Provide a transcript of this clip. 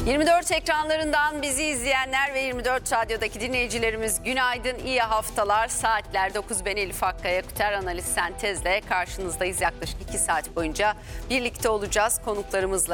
24 ekranlarından bizi izleyenler ve 24 Radyo'daki dinleyicilerimiz günaydın, iyi haftalar. Saatler 9, ben Elif Akkaya, Kuter Analiz Sentez'le karşınızdayız. Yaklaşık 2 saat boyunca birlikte olacağız konuklarımızla.